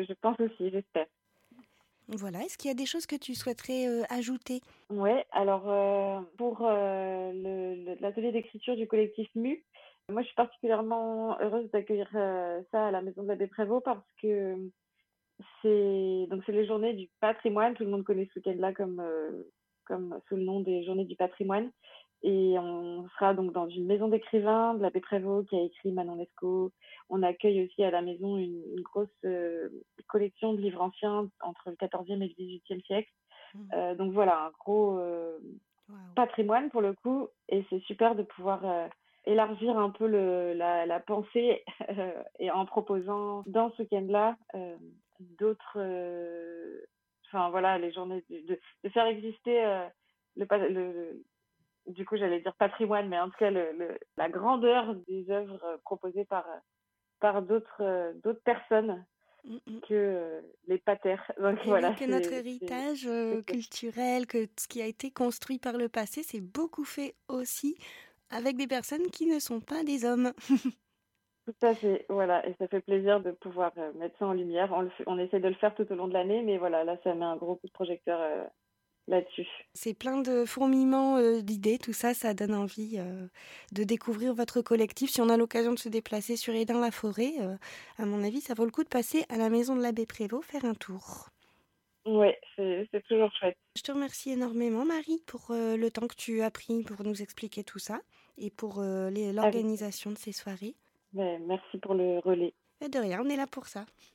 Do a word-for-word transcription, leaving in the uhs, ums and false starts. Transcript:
je, je pense aussi, j'espère. Voilà, est-ce qu'il y a des choses que tu souhaiterais euh, ajouter? Ouais, alors euh, pour euh, le, le- l'atelier d'écriture du collectif Mu, moi je suis particulièrement heureuse d'accueillir euh, ça à la Maison de l'Abbé Prévost parce que c'est donc c'est les journées du patrimoine. Tout le monde connaît ce week-end-là comme euh, comme sous le nom des journées du patrimoine. Et on sera donc dans une maison d'écrivains de l'abbé Prévost qui a écrit Manon Lescaut. On accueille aussi à la maison une, une grosse euh, collection de livres anciens entre le quatorzième et le dix-huitième siècle. Mhm. Euh, donc voilà, un gros euh, Waouh. patrimoine pour le coup. Et c'est super de pouvoir euh, élargir un peu le, la, la pensée euh, et en proposant dans ce week-end-là euh, d'autres, euh, enfin voilà, les journées de, de, de faire exister euh, le, le, le, du coup j'allais dire patrimoine, mais en tout cas le, le, la grandeur des œuvres proposées par par d'autres euh, d'autres personnes Mhm. que euh, les patères. Donc Et oui, voilà, que notre c'est c'est héritage c'est euh, cool. culturel, que ce qui a été construit par le passé, c'est beaucoup fait aussi avec des personnes qui ne sont pas des hommes. Tout à fait, voilà, et ça fait plaisir de pouvoir euh, mettre ça en lumière. On, le fait- on essaie de le faire tout au long de l'année, mais voilà, là, ça met un gros coup de projecteur euh, là-dessus. C'est plein de fourmillements euh, d'idées, tout ça, ça donne envie euh, de découvrir votre collectif. Si on a l'occasion de se déplacer sur Hesdin-la-Forêt, euh, à mon avis, ça vaut le coup de passer à la maison de l'abbé Prévost faire un tour. Ouais, c'est c'est toujours chouette. Je te remercie énormément, Marie, pour euh, le temps que tu as pris pour nous expliquer tout ça et pour euh, les- Avec, l'organisation de ces soirées. mais merci pour le relais. Et de rien, on est là pour ça.